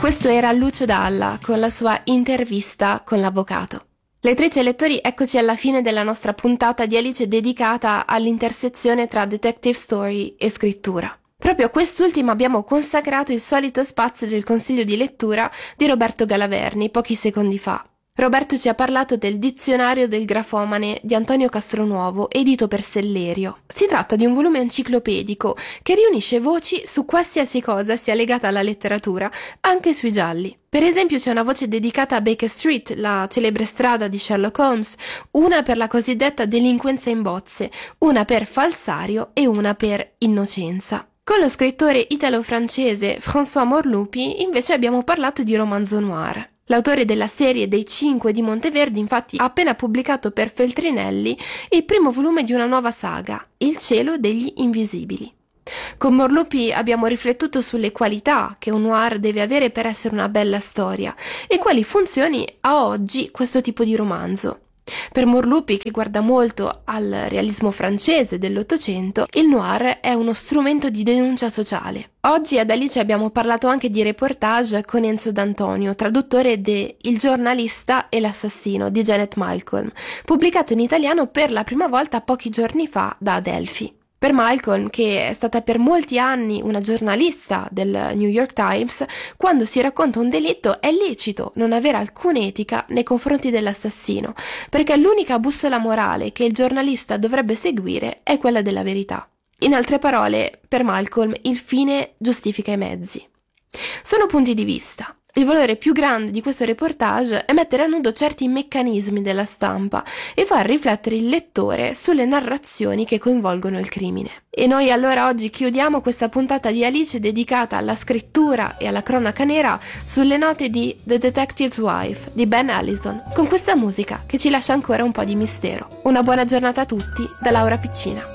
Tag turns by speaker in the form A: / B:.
A: Questo era Lucio Dalla con la sua intervista con l'avvocato. Lettrici e lettori, eccoci alla fine della nostra puntata di Alice dedicata all'intersezione tra detective story e scrittura. Proprio a quest'ultima abbiamo consacrato il solito spazio del consiglio di lettura di Roberto Galaverni pochi secondi fa. Roberto ci ha parlato del Dizionario del grafomane di Antonio Castronuovo, edito per Sellerio. Si tratta di un volume enciclopedico che riunisce voci su qualsiasi cosa sia legata alla letteratura, anche sui gialli. Per esempio c'è una voce dedicata a Baker Street, la celebre strada di Sherlock Holmes, una per la cosiddetta delinquenza in bozze, una per falsario e una per innocenza. Con lo scrittore italo-francese François Morlupi invece abbiamo parlato di romanzo noir. L'autore della serie dei 5 di Monteverdi infatti ha appena pubblicato per Feltrinelli il primo volume di una nuova saga, Il cielo degli invisibili. Con Morlupi abbiamo riflettuto sulle qualità che un noir deve avere per essere una bella storia e quali funzioni ha oggi questo tipo di romanzo. Per Morlupi, che guarda molto al realismo francese dell'Ottocento, il noir è uno strumento di denuncia sociale. Oggi ad Alice abbiamo parlato anche di reportage con Enzo D'Antonio, traduttore de Il giornalista e l'assassino di Janet Malcolm, pubblicato in italiano per la prima volta pochi giorni fa da Adelphi. Per Malcolm, che è stata per molti anni una giornalista del New York Times, quando si racconta un delitto è lecito non avere alcuna etica nei confronti dell'assassino, perché l'unica bussola morale che il giornalista dovrebbe seguire è quella della verità. In altre parole, per Malcolm il fine giustifica i mezzi. Sono punti di vista. Il valore più grande di questo reportage è mettere a nudo certi meccanismi della stampa e far riflettere il lettore sulle narrazioni che coinvolgono il crimine. E noi allora oggi chiudiamo questa puntata di Alice dedicata alla scrittura e alla cronaca nera sulle note di The Detective's Wife di Ben Allison, con questa musica che ci lascia ancora un po' di mistero. Una buona giornata a tutti da Laura Piccina.